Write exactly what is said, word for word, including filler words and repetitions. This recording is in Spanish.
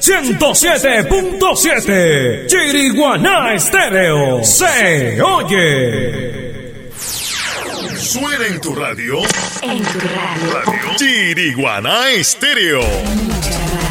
ciento siete punto siete. Chiriguaná Estéreo. Se oye. Suena en tu radio. En tu radio. Radio Chiriguaná Estéreo.